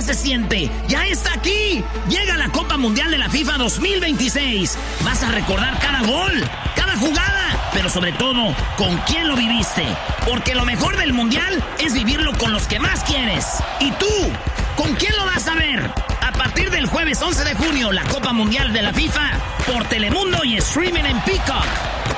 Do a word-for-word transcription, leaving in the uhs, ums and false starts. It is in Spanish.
se siente. ¡Ya está aquí! Llega la Copa Mundial de la FIFA dos mil veintiséis. Vas a recordar cada gol, cada jugada, pero sobre todo, con quién lo viviste. Porque lo mejor del Mundial es vivirlo con los que más quieres. ¿Y tú? ¿Con quién lo vas a ver? A partir del jueves once de junio, la Copa Mundial de la FIFA por Telemundo y streaming en Peacock.